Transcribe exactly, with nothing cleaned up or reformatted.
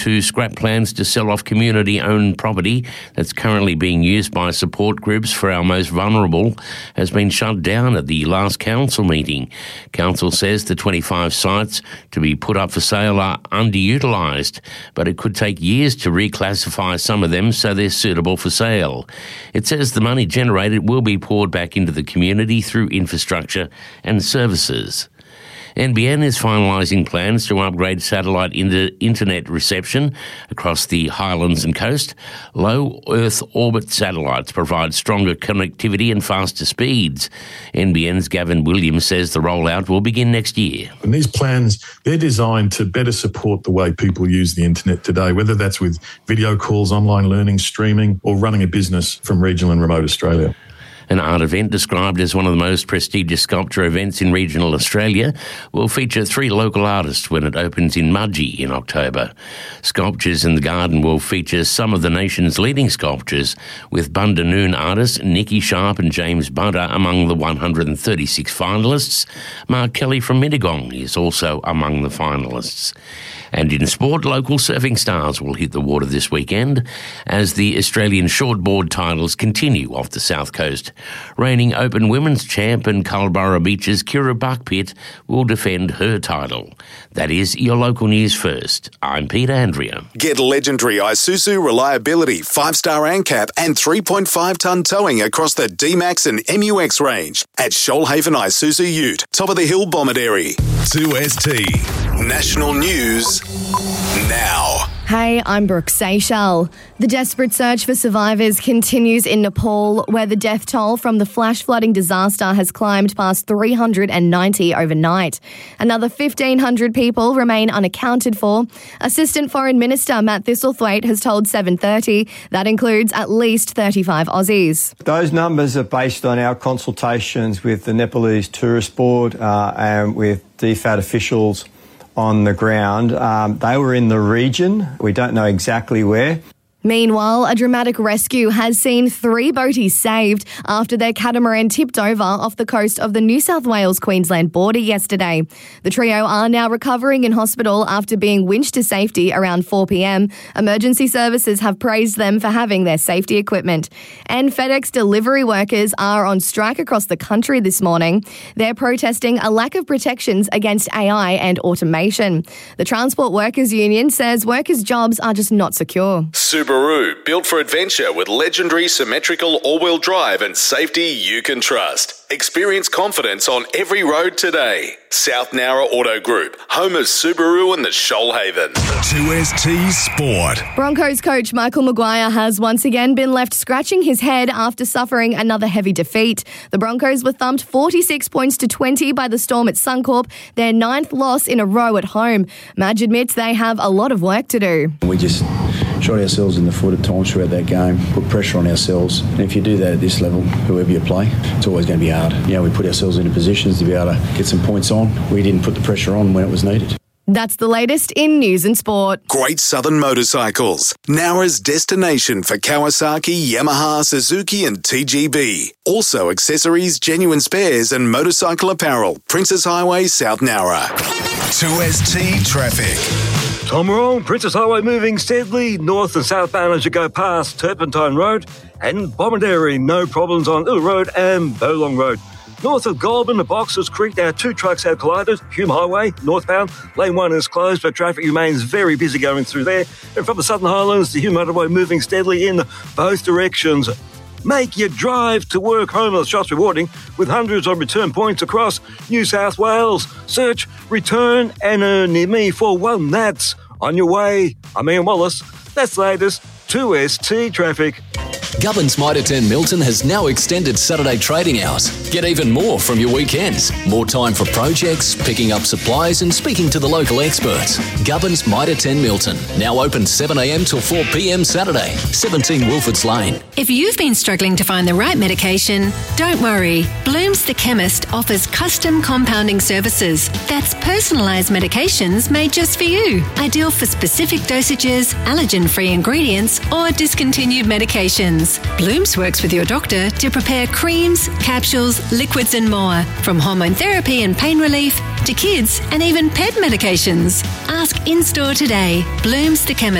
to scrap plans to sell off community-owned property that's currently being used by support groups for our most vulnerable has been shut down at the last council meeting. Council says the twenty-five sites to be put up for sale are underutilised, but it could take years to reclassify some of them so they're suitable for sale. It says the money generated will be poured back into the community through infrastructure and services. N B N is finalising plans to upgrade satellite inter- internet reception across the Highlands and coast. Low Earth orbit satellites provide stronger connectivity and faster speeds. N B N's Gavin Williams says the rollout will begin next year. And these plans, they're designed to better support the way people use the internet today, whether that's with video calls, online learning, streaming, or running a business from regional and remote Australia. An art event described as one of the most prestigious sculpture events in regional Australia will feature three local artists when it opens in Mudgee in October. Sculptures in the Garden will feature some of the nation's leading sculptures, with Bundanoon artists Nikki Sharp and James Bunter among the one hundred thirty-six finalists. Mark Kelly from Mittagong is also among the finalists. And in sport, local surfing stars will hit the water this weekend as the Australian shortboard titles continue off the south coast. Reigning Open Women's champ and Culburra Beach's Kira Buckpitt will defend her title. That is your local news first. I'm Peter Andrea. Get legendary Isuzu reliability, five-star ANCAP and three point five tonne towing across the D-Max and M U X range at Shoalhaven Isuzu Ute, top of the hill Bomaderry. two S T National News now. Hey, I'm Brooke Seychelles. The desperate search for survivors continues in Nepal, where the death toll from the flash flooding disaster has climbed past three hundred ninety overnight. Another fifteen hundred people remain unaccounted for. Assistant Foreign Minister Matt Thistlethwaite has told seven thirty that includes at least thirty-five Aussies. Those numbers are based on our consultations with the Nepalese Tourist Board uh, and with D FAT officials on the ground. Um, they were in the region. We don't know exactly where. Meanwhile, a dramatic rescue has seen three boaties saved after their catamaran tipped over off the coast of the New South Wales-Queensland border yesterday. The trio are now recovering in hospital after being winched to safety around four p.m. Emergency services have praised them for having their safety equipment. And FedEx delivery workers are on strike across the country this morning. They're protesting a lack of protections against A I and automation. The Transport Workers Union says workers' jobs are just not secure. Super Subaru, built for adventure with legendary symmetrical all-wheel drive and safety you can trust. Experience confidence on every road today. South Nowra Auto Group, home of Subaru and the Shoalhaven. two S T Sport. Broncos coach Michael Maguire has once again been left scratching his head after suffering another heavy defeat. The Broncos were thumped forty-six points to twenty by the Storm at Suncorp, their ninth loss in a row at home. Madge admits they have a lot of work to do. We just shot ourselves in the foot at times throughout that game, put pressure on ourselves. And if you do that at this level, whoever you play, it's always going to be hard. You know, we put ourselves into positions to be able to get some points on. We didn't put the pressure on when it was needed. That's the latest in news and sport. Great Southern Motorcycles, Nowra's destination for Kawasaki, Yamaha, Suzuki and T G B. Also accessories, genuine spares and motorcycle apparel. Princess Highway, South Nowra. two S T Traffic. Tom Wrong, Princess Highway moving steadily north and southbound as you go past Turpentine Road and Bomaderry. No problems on Ill Road and Bowlong Road. North of Goulburn, the Boxers Creek, there are two trucks have collided. Hume Highway, northbound, lane one is closed, but traffic remains very busy going through there. And from the Southern Highlands, the Hume Motorway moving steadily in both directions. Make your drive to work home at Shots Rewarding with hundreds of return points across New South Wales. Search, return and earn near me for one. That's on your way. I'm Ian Wallace. That's the latest two S T Traffic. Gubbins Mitre ten Milton has now extended Saturday trading hours. Get even more from your weekends. More time for projects, picking up supplies and speaking to the local experts. Gubbins Mitre ten Milton, now open seven a.m. till four p.m. Saturday, seventeen Wilfords Lane. If you've been struggling to find the right medication, don't worry. Bloom's the Chemist offers custom compounding services. That's personalised medications made just for you. Ideal for specific dosages, allergen-free ingredients or discontinued medications. medications. Blooms works with your doctor to prepare creams, capsules, liquids and more, from hormone therapy and pain relief to kids and even pet medications. Ask in-store today. Blooms the Chemist.